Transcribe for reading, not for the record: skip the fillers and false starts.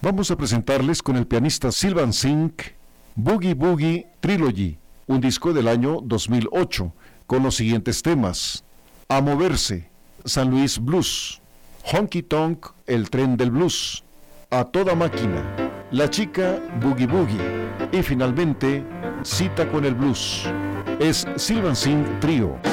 Vamos a presentarles con el pianista Silvan Singh Boogie Boogie Trilogy, un disco del año 2008, con los siguientes temas: A Moverse, San Luis Blues; Honky Tonk, El Tren del Blues; A Toda Máquina, La Chica Boogie Boogie; y finalmente, Cita con el Blues. Es Silvan Singh Trio.